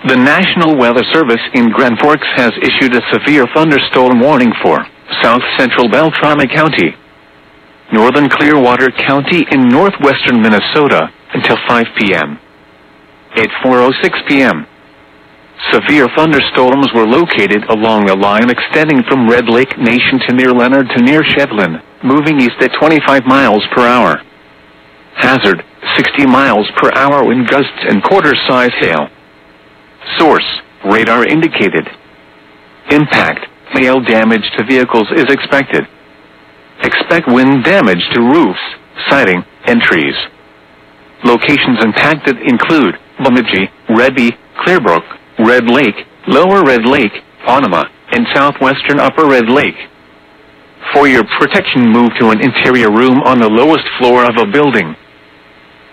The National Weather Service in Grand Forks has issued a severe thunderstorm warning for south central Beltrami County, northern Clearwater County in northwestern Minnesota until 5 p.m. At 4:06 p.m., severe thunderstorms were located along a line extending from Red Lake Nation to near Leonard to near Shevlin, moving east at 25 miles per hour. Hazard, 60 miles per hour wind gusts and quarter-size hail. Source, radar indicated. Impact, hail damage to vehicles is expected. Expect wind damage to roofs, siding, and trees. Locations impacted include Bemidji, Rebbe, Clearbrook, Red Lake, Lower Red Lake, Onema, and southwestern Upper Red Lake. For your protection, move to an interior room on the lowest floor of a building.